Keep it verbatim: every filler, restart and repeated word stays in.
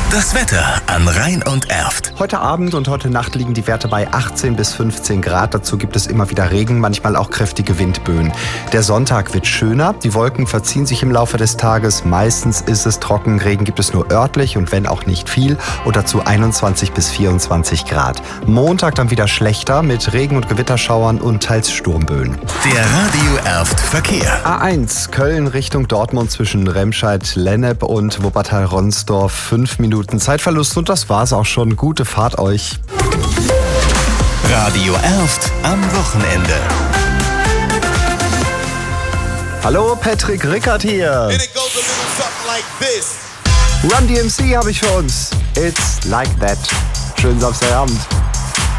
Das Wetter an Rhein und Erft. Heute Abend und heute Nacht liegen die Werte bei achtzehn bis fünfzehn Grad. Dazu gibt es immer wieder Regen, manchmal auch kräftige Windböen. Der Sonntag wird schöner. Die Wolken verziehen sich im Laufe des Tages. Meistens ist es trocken. Regen gibt es nur örtlich und wenn auch nicht viel. Und dazu einundzwanzig bis vierundzwanzig Grad. Montag dann wieder schlechter mit Regen- und Gewitterschauern und teils Sturmböen. Der Radio Erft Verkehr. A eins Köln Richtung Dortmund zwischen Remscheid-Lennep und Wuppertal-Ronsdorf. Fünf Minuten Zeitverlust und das war's auch schon. Gute Fahrt euch. Radio Erft am Wochenende. Hallo, Patrick Rickert hier. And it goes a little something like this. Run D M C habe ich für uns. It's like that. Schönen Samstagabend.